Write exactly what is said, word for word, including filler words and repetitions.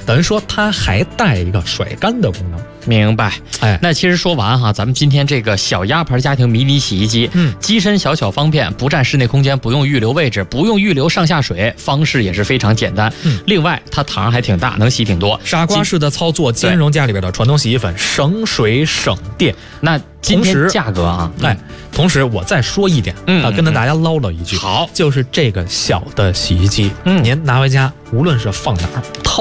等于说它还带一个甩干的功能。 明白。 哎， 那其实说完哈，咱们今天这个小鸭牌家庭迷你洗衣机， 嗯， 机身小巧方便，不占室内空间，不用预留位置，不用预留上下水，方式也是非常简单。 嗯， 另外它膛还挺大，能洗挺多。 傻瓜式的操作，兼容家里边的传统洗衣粉，省水省电。 那今天价格啊， 哎，同时我再说一点， 嗯啊，跟大家唠唠一句， 好， 就是这个小的洗衣机， 嗯， 您拿回家，无论是放哪儿。